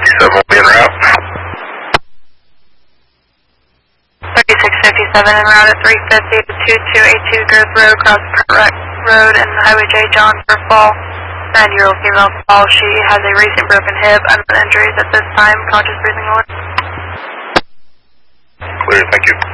3657 will be en route. 3657 en route at 350 to 2282 Grove Road, cross Pratt Road and Highway J. John for fall. 9-year-old female fall. She has a recent broken hip, unknown injuries at this time, conscious breathing only. Clear, thank you.